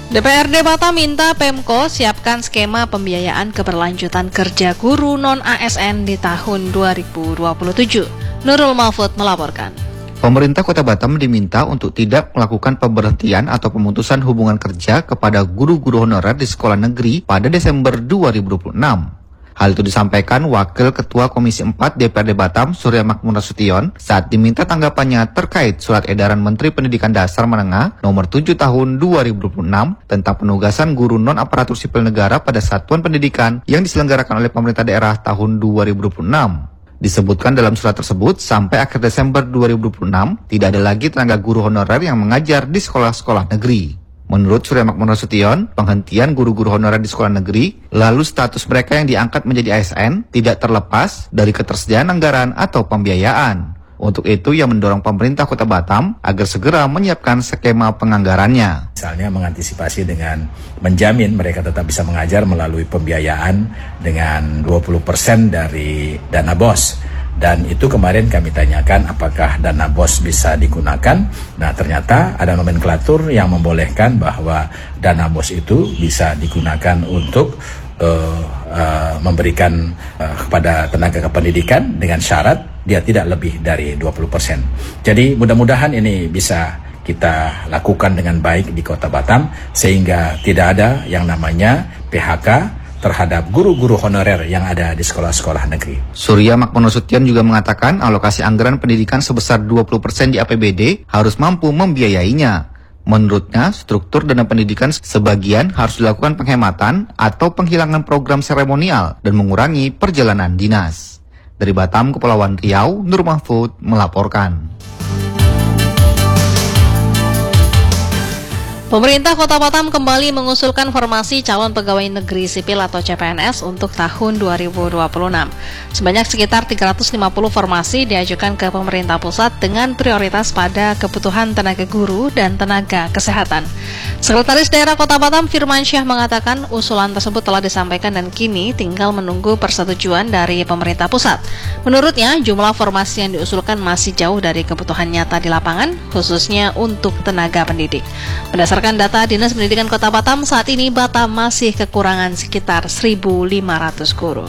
DPRD Batam minta Pemko siapkan skema pembiayaan keberlanjutan kerja guru non-ASN di tahun 2027. Nurul Mahfud melaporkan. Pemerintah Kota Batam diminta untuk tidak melakukan pemberhentian atau pemutusan hubungan kerja kepada guru-guru honorer di sekolah negeri pada Desember 2026. Hal itu disampaikan Wakil Ketua Komisi 4 DPRD Batam, Surya Makmur Nasution, saat diminta tanggapannya terkait Surat Edaran Menteri Pendidikan Dasar Menengah Nomor 7 Tahun 2026 tentang penugasan guru non-aparatur sipil negara pada satuan pendidikan yang diselenggarakan oleh pemerintah daerah tahun 2026. Disebutkan dalam surat tersebut, sampai akhir Desember 2026, tidak ada lagi tenaga guru honorer yang mengajar di sekolah-sekolah negeri. Menurut Surya Makmur Nasution, penghentian guru-guru honorer di sekolah negeri, lalu status mereka yang diangkat menjadi ASN, tidak terlepas dari ketersediaan anggaran atau pembiayaan. Untuk itu, ia mendorong pemerintah Kota Batam agar segera menyiapkan skema penganggarannya. Misalnya mengantisipasi dengan menjamin mereka tetap bisa mengajar melalui pembiayaan dengan 20% dari dana BOS. Dan itu kemarin kami tanyakan apakah dana BOS bisa digunakan. Nah, ternyata ada nomenklatur yang membolehkan bahwa dana BOS itu bisa digunakan untuk memberikan kepada tenaga kependidikan dengan syarat dia tidak lebih dari 20%. Jadi mudah-mudahan ini bisa kita lakukan dengan baik di Kota Batam sehingga tidak ada yang namanya PHK terhadap guru-guru honorer yang ada di sekolah-sekolah negeri. Surya Makmur Nasution juga mengatakan alokasi anggaran pendidikan sebesar 20% di APBD harus mampu membiayainya. Menurutnya, struktur dana pendidikan sebagian harus dilakukan penghematan atau penghilangan program seremonial dan mengurangi perjalanan dinas. Dari Batam, Kepulauan Riau, Nur Mahfud melaporkan. Pemerintah Kota Batam kembali mengusulkan formasi calon pegawai negeri sipil atau CPNS untuk tahun 2026. Sebanyak sekitar 350 formasi diajukan ke pemerintah pusat dengan prioritas pada kebutuhan tenaga guru dan tenaga kesehatan. Sekretaris Daerah Kota Batam Firmansyah mengatakan usulan tersebut telah disampaikan dan kini tinggal menunggu persetujuan dari pemerintah pusat. Menurutnya, jumlah formasi yang diusulkan masih jauh dari kebutuhan nyata di lapangan, khususnya untuk tenaga pendidik. Berdasarkan data Dinas Pendidikan Kota Batam, saat ini Batam masih kekurangan sekitar 1.500 guru.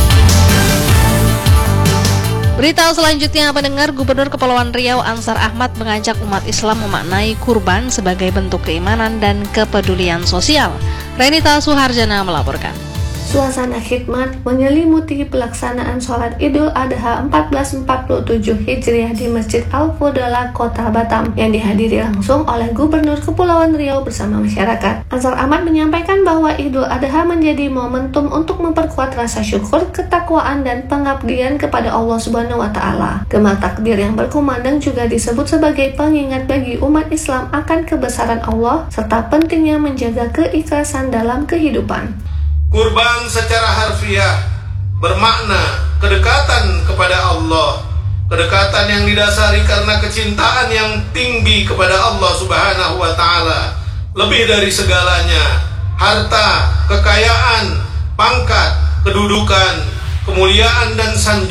Berita selanjutnya, pendengar, Gubernur Kepulauan Riau Ansar Ahmad mengajak umat Islam memaknai kurban sebagai bentuk keimanan dan kepedulian sosial. Renita Suharjana melaporkan. Suasana khidmat menyelimuti pelaksanaan sholat Idul Adha 1447 Hijriah di Masjid Al-Fudalah Kota Batam yang dihadiri langsung oleh Gubernur Kepulauan Riau bersama masyarakat. Ansar Ahmad menyampaikan bahwa Idul Adha menjadi momentum untuk memperkuat rasa syukur, ketakwaan, dan pengabdian kepada Allah Subhanahu wa Ta'ala. Gema takbir yang berkumandang juga disebut sebagai pengingat bagi umat Islam akan kebesaran Allah serta pentingnya menjaga keikhlasan dalam kehidupan. Kurban secara harfiah bermakna kedekatan kepada Allah, kedekatan yang didasari karena kecintaan yang tinggi kepada Allah Subhanahu wa Ta'ala. Lebih dari segalanya, harta, kekayaan, pangkat, kedudukan, kemuliaan, dan sanjungan